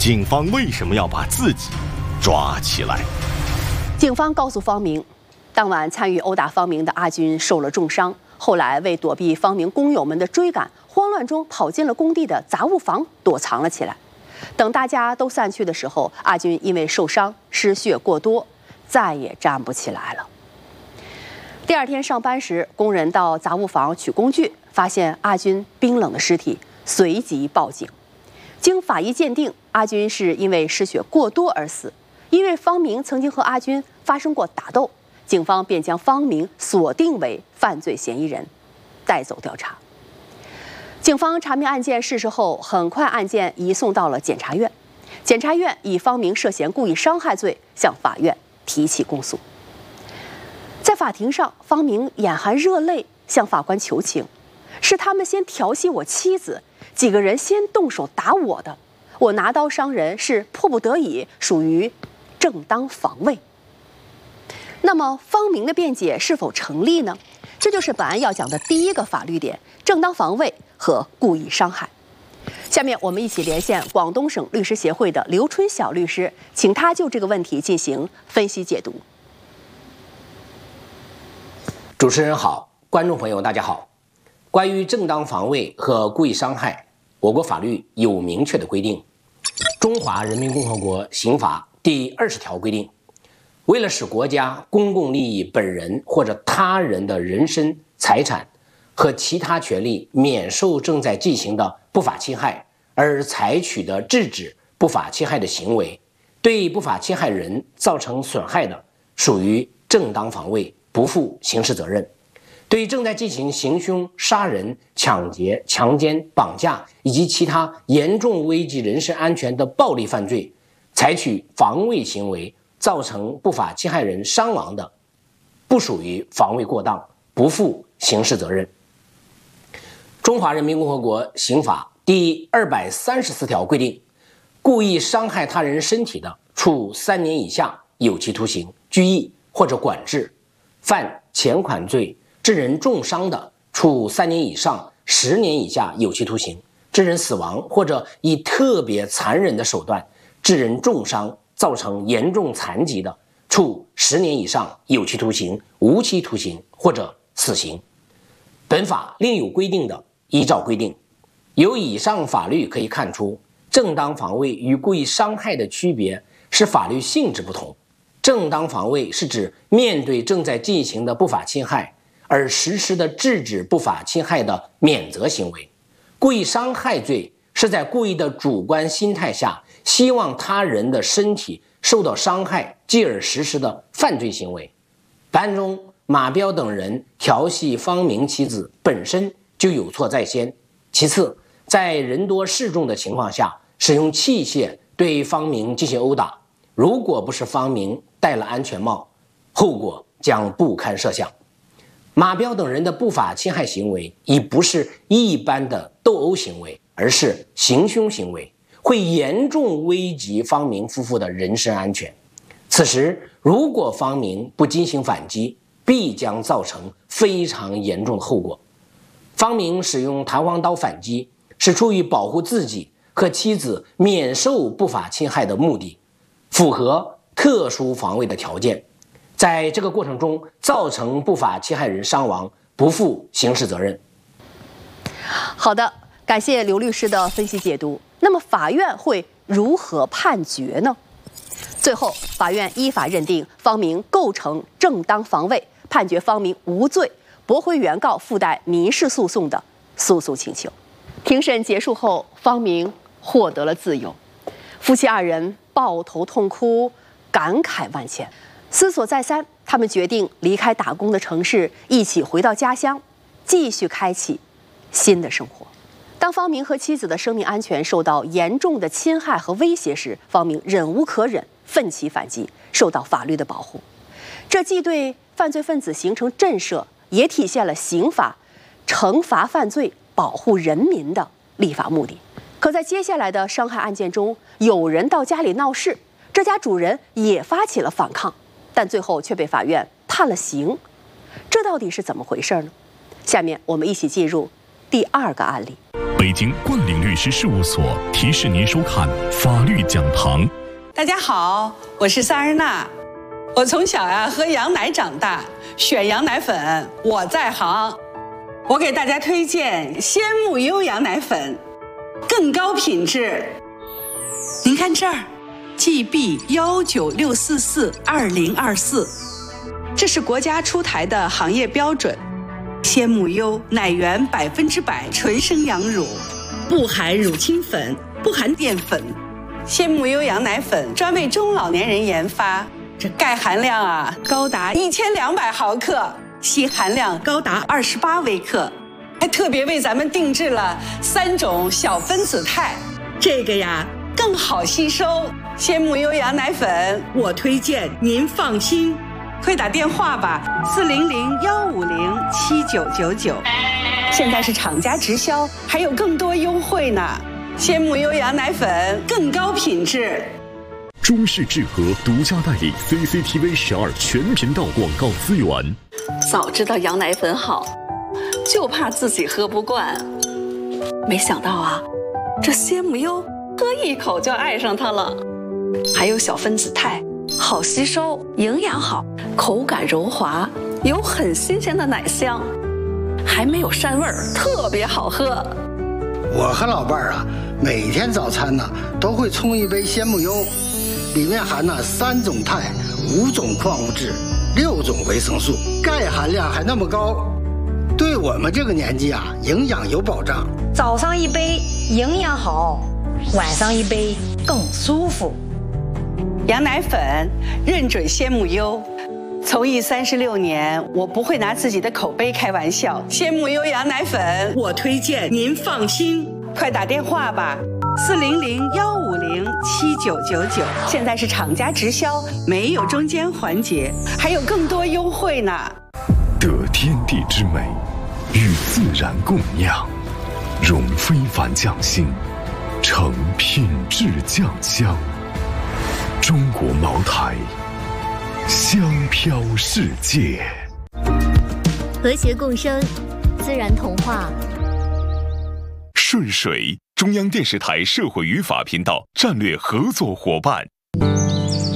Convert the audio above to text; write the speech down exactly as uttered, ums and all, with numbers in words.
警方为什么要把自己抓起来？ 警方告诉方明，当晚参与殴打方明的阿军受了重伤，后来为躲避方明工友们的追赶，慌乱中跑进了工地的杂物房躲藏了起来。等大家都散去的时候，阿军因为受伤失血过多，再也站不起来了。第二天上班时，工人到杂物房取工具，发现阿军冰冷的尸体，随即报警。经法医鉴定，阿军是因为失血过多而死。因为方明曾经和阿军发生过打斗，警方便将方明锁定为犯罪嫌疑人，带走调查。警方查明案件事实后，很快案件移送到了检察院。检察院以方明涉嫌故意伤害罪向法院提起公诉。在法庭上，方明眼含热泪向法官求情：“是他们先调戏我妻子，几个人先动手打我的，我拿刀伤人是迫不得已，属于正当防卫。”那么方明的辩解是否成立呢？这就是本案要讲的第一个法律点：正当防卫和故意伤害。下面我们一起连线广东省律师协会的刘春晓律师，请他就这个问题进行分析解读。 主持人好，观众朋友大家好。关于正当防卫和故意伤害，我国法律有明确的规定。中华人民共和国刑法第二十条规定，为了使国家公共利益本人或者他人的人身、财产和其他权利免受正在进行的不法侵害，而采取的制止不法侵害的行为，对不法侵害人造成损害的，属于正当防卫，不负刑事责任。对正在进行行凶、杀人、抢劫、强奸、绑架以及其他严重危及人身安全的暴力犯罪，采取防卫行为造成不法侵害人伤亡的，不属于防卫过当，不负刑事责任。中华人民共和国刑法第二百三十四条规定，故意伤害他人身体的，处三年以下有期徒刑、拘役或者管制；犯前款罪致人重伤的，处三年以上十年以下有期徒刑；致人死亡或者以特别残忍的手段致人重伤，造成严重残疾的，处十年以上有期徒刑、无期徒刑或者死刑。本法另有规定的，依照规定。由以上法律可以看出，正当防卫与故意伤害的区别是法律性质不同。正当防卫是指面对正在进行的不法侵害而实施的制止不法侵害的免责行为，故意伤害罪是在故意的主观心态下希望他人的身体受到伤害，继而实施的犯罪行为。本案中，马彪等人调戏方明妻子本身就有错在先，其次，在人多势众的情况下使用器械对方明进行殴打，如果不是方明戴了安全帽，后果将不堪设想。马彪等人的不法侵害行为已不是一般的斗殴行为，而是行凶行为，会严重危及方明夫妇的人身安全。此时如果方明不进行反击，必将造成非常严重的后果。方明使用弹簧刀反击是出于保护自己和妻子免受不法侵害的目的，符合特殊防卫的条件，在这个过程中造成不法侵害人伤亡，不负刑事责任。 好的，感谢刘律师的分析解读。那么法院会如何判决呢？最后，法院依法认定方明构成正当防卫，判决方明无罪，驳回原告附带民事诉讼的诉讼请求。庭审结束后，方明获得了自由，夫妻二人抱头痛哭，感慨万千。思索再三，他们决定离开打工的城市，一起回到家乡，继续开启新的生活。当方明和妻子的生命安全受到严重的侵害和威胁时，方明忍无可忍，奋起反击，受到法律的保护。这既对犯罪分子形成震慑，也体现了刑法惩罚犯罪、保护人民的立法目的。可在接下来的伤害案件中，有人到家里闹事，这家主人也发起了反抗，但最后却被法院判了刑。这到底是怎么回事呢？下面我们一起进入第二个案例。 北京冠领律师事务所提示您收看法律讲堂。 大家好，我是萨日娜。我从小呀、啊、喝羊奶长大，选羊奶粉我在行。我给大家推荐鲜木优羊奶粉，更高品质。您看这儿 ，G B 幺九六四四二零二四，这是国家出台的行业标准。鲜木优奶源百分之百纯生羊乳，不含乳清粉，不含淀粉。鲜木优羊奶粉专为中老年人研发，这钙含量啊高达一千两百毫克，硒含量高达二十八微克，还特别为咱们定制了三种小分子肽，这个呀更好吸收。鲜木优羊奶粉，我推荐您放心。快打电话吧，四零零幺五零七九九九。现在是厂家直销，还有更多优惠呢。鲜木优羊奶粉更高品质。 中视智和独家代理 C C T V 十二全频道广告资源。 早知道羊奶粉好，就怕自己喝不惯。没想到啊，这鲜木优喝一口就爱上它了。还有小分子肽，好吸收，营养好，口感柔滑，有很新鲜的奶香，还没有膻味儿，特别好喝。 我和老伴儿啊，每天早餐呢都会冲一杯鲜木优，里面含了三种肽、五种矿物质、六种维生素，钙含量还那么高，对我们这个年纪啊，营养有保障。 早上一杯营养好，晚上一杯更舒服。 羊奶粉认准鲜木优，从艺三十六年，我不会拿自己的口碑开玩笑。鲜木优羊奶粉，我推荐您放心。快打电话吧，四零零幺五零七九九九。现在是厂家直销，没有中间环节，还有更多优惠呢。 得天地之美，与自然共酿，融非凡匠心，成品质酱香。中国茅台，香飘世界。 和谐共生，自然童话。 顺水，中央电视台社会与法频道战略合作伙伴。